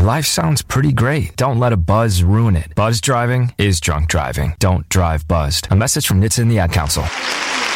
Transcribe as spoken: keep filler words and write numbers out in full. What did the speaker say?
life sounds pretty great. Don't let a buzz ruin it. Buzz driving is drunk driving. Don't drive buzzed. A message from N H T S A and the Ad Council.